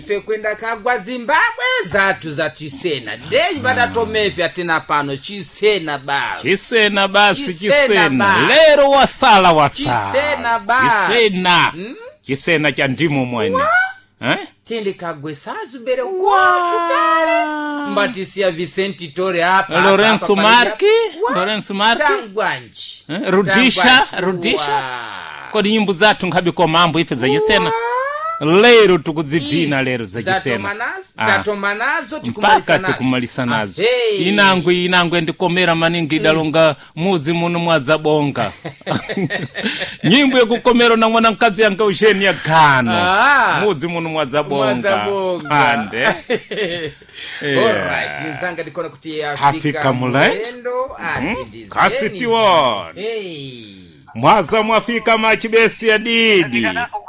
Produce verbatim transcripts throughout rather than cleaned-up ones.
Ife kwenda kagwa Zimbabwe zatu za Chisena. Ndeji bada tomefi atina pano Chisena basi. Chisena basi Chisena. Lero wasala wasala. Chisena basi. Chisena. Hmm? Chisena cha ndimu mwene. Eh? Tende kagwe sazu bere kwa kutale. Mbatisia Vicenti Tore hapa. Lorenzo Marchi. Lorenzo Marchi. Tangwanji. Eh? Rudisha. Rudisha. Kodi nyimbo zatu nkabi kwa mambo ife za Chisena. Lero tukuzipina lero za Chisena. Tatomanazo mpaka tukumalisa nazo. Inangu inangu endikomera maningi dalonga muzi muno mwazabonga. Nyimbo ya kukomero na mwana mkazi yanga usheni ya gano. Muzi muno mwazabonga. Ande. Alright, nzanga dikona kutia Afrika mulendo. Kasiti won. Mwaza mwafika machibesi ya didi.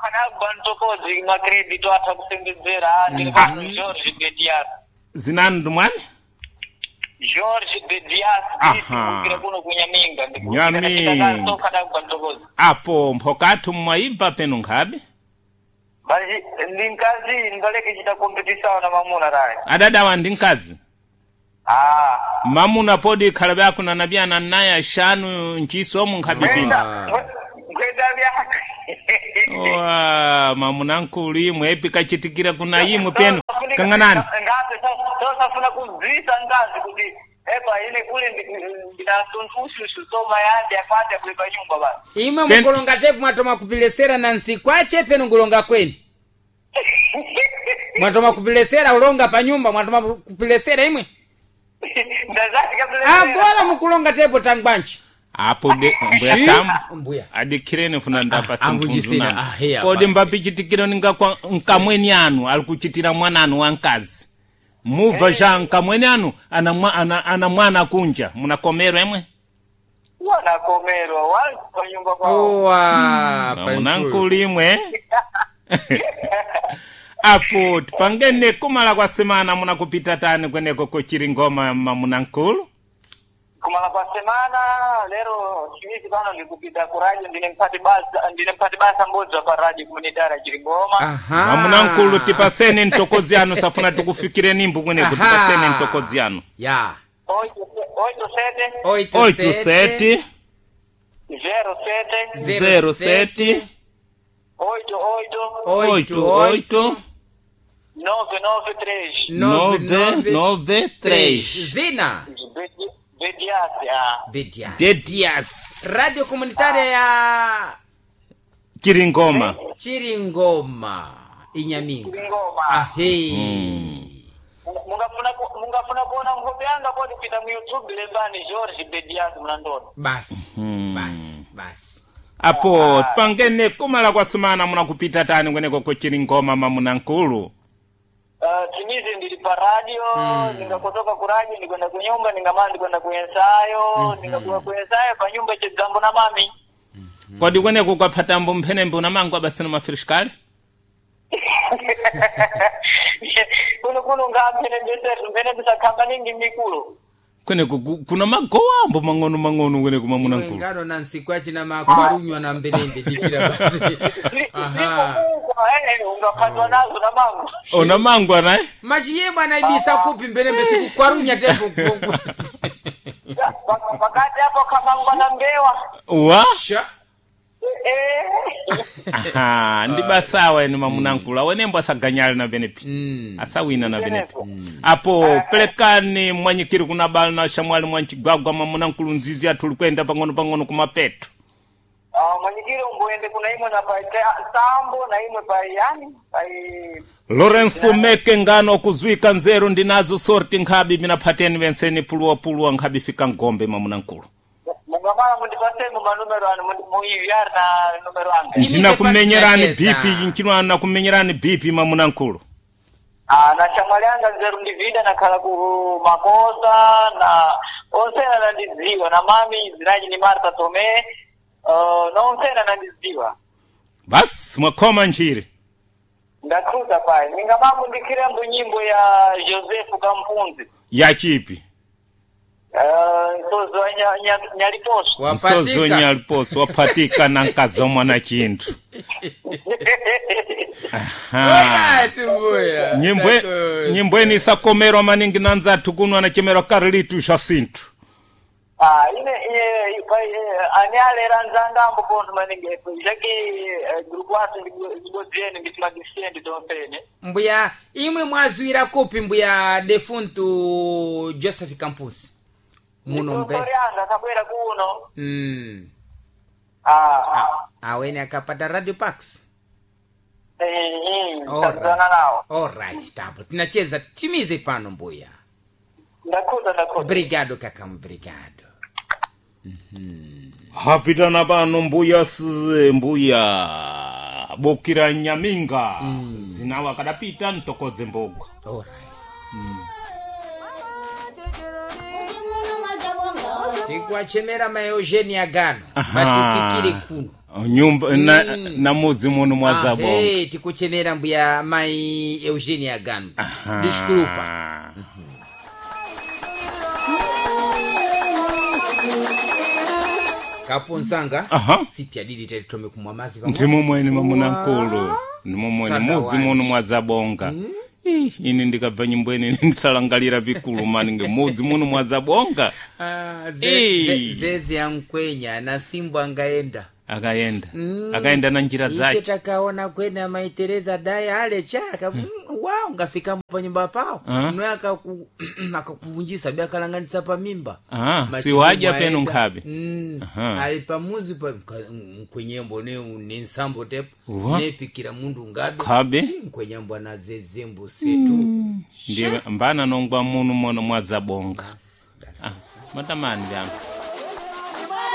Zinandu mwani? George de Dias. Aha. Nyami. Apo mpokatu mwaiva penu nkabi? Bali ndinkazi ndaleke chita kompetisa na mamuna rai. Adada wa ndinkazi? Ah. Mamuna podi kalabe yako na nabia na naya shanu nchiso mnkabi pina. Kwenda vyaka. Wa mamuna nkuli mwepi kachitikira kuna yimu penu. Kanganani? Ngazi sasa funa kuzisa ngazi kuti eba ile kule ndina tunfusu soma yandi afate kulipa nyumba basi. Ima mkulonga tepu mwatoma kupilesera na nsikwache penu ngulonga kweni. Mwatoma kupilesera ulonga pa nyumba mwatoma kupilesera imwe. Ndazati kapilesera. Agola mkulonga tepu tangbanchi. Apo de mbuya tamu mbuya adikirene funa ndapa simpunzuna kodi mbapi chitikiro ninga kwa nkamweni anu alikuchitira mwana anu wankazi muva hey. Ja nkamweni anu ana ana, ana mwana kunja munakomero emwe wana komero wali kwa nyumba kwa owa hmm. Munankulimwe apo pangene kumala kwa semana munakupita tani kweneko kochiri ngoma mamunankulu kumala kwa semana lero chimizi bana nikupita kuraji ndine mpati basa ndine mpati basa mboza kwa raji kumunidara Chirigoma. Aha. Mamunankulu tipasene ntokozi anu safuna tukufikire nimbu kweneko tipasene ntokozi anu. Ya. Oito sete. Oito sete. Zero sete. Zero sete. Oito oito. Oito oito. Nove nove três. Nove nove três. Zina. Bedias, ya. Bedias. Bedias. Radio komunitaria ya Chiringoma. Chiringoma. Inyaminga. Chiringoma. Ahei. Mm. Mungafuna mungafuna kuona ngobe yanga kwa kupita mu YouTube lembani George Bedias mnandoni. Basi. Mm. Basi. Basi. Apo ah. Pangene kumala kwa semana munakupita tani kweneko ko Chiringoma mamunankulu. Uh, timizi ndilipa radio, mm. Ningakotoka ku radio, nikwenda kunyumba, ningamandi kwenda kuensayo, mm-hmm. Ningakuwa kuensayo, kwa nyumba chedzambo na mami. Mm-hmm. Kwa dikwene kukwapata mbu mpene mbu na mangu abasino mafirishkali? Kuno kuno nga mpene mbesetu, mpene mbisa kamba ningi mikulu. Kwene kuna magowa mbu mangono mangono kwene kumamuna nkulu. Ngano na nsikwachi na makwarunywa na mbelembe dikira basi. Aha. Ungapatwa nazo na mangu. Ona mangu anae? Machiye bwana ibisa kupi mbelembe siku kwarunya tepo. Wakati hapo kama ngwana mbewa. Wa? Sha. Eh. Aha, ndiba sawa ene mamunankulu. Awene mbu asaganyali na benepi. Mm. Asawina na benepi. Mm. Apo pelekani mwanyikiri kuna bali na shamwali mwanchigwagwa mamunankulu nzizi atulukwenda pangono pangono kumapetu. Ah, uh, mwanyikiri umboende kuna imwe na pai sambo na imwe pai yani pai Lorenzo Meke ngano kuzwika nzero ndinazo sorti nkhabi mina pateni venseni puluwa puluwa nkhabi fika ngombe mamunankulu. Mungamala mundipase mu numero anu muyivyar na numero anga. Ndina kumenyerani bipi nchino na kumenyerani bipi mamunankulu. Ah, na chamwali anga nzeru ndivida na kala ku makosa na onsena na ndiziwa na mami ziraji ni Marta Tome. Uh, na onsena na ndiziwa. Bas mwakoma nchiri. Ndakuta pai. Ninga mamu ndikire mbu nyimbo ya Joseph Kampunzi. Ya chipi? Uh, Nsozo nya, nya, Nyaliposo. Nsozo Nyaliposo wapatika na nkazo mwana chintu. Nyimbwe nyimbwe ni sakomero maningi nanza tukunwa na chemero karilitu shasintu. Ah, ine eh anyale ranzanga mbokondo maningi jaki grupu watu ngojeni ngitima disende dompene. Mbuya imwe mwazwira kopi mbuya defuntu Joseph Campus. Muno mbe. Koreanga kabwera kuno. Mm. Ah, awene akapata Radio Pax. Eh, eh, tazana nao. All right, tabu. Tunacheza timize pano mbuya. Ndakuda ndakuda. Obrigado kakam, obrigado. Mhm. Hapita na pano mbuya size mbuya. Bokira Nyaminga. Mm. Zinawa kadapita ntokoze mbogo. All right. Mm. Tikuachemera ma Eugenia Gano batifikire kuno nyumba mm. na, na muzi muno mwazabonga. Ah, hey, tikuchemera mbuya mai Eugenia Gano dishkurupa. Mm -hmm. Kaponzanga sipya didi tetome kumwamazi vamo ndimo mwene mamuna nkolo ndimo mwene muzi muno mwazabonga. Mm. Eh, ini ndikabva nyimbweni ndisalangalira vikulu maninge muzi muno mwazabonga. Ah, ze, ze, zezi yankwenya na Simbo angaenda. Akaenda. Mm. Akaenda na njira zake. Ike takaona kwena Maitereza daya ale chaka. Mm. Wow, ngafika mpa nyumba pao. Nwe akaku akakuvunjisa bia kalanganisa pa mimba. Ah, si waja penu nkabe. Mm. Alipamuzi pa mkwenyembo ne ninsambo tepo. Ne pikira mundu ngabe. Kabe. Mkwenyembo na zezembo setu. Ndiye mbana nongwa munu mwana mwazabonga. Ah, matamani byangu.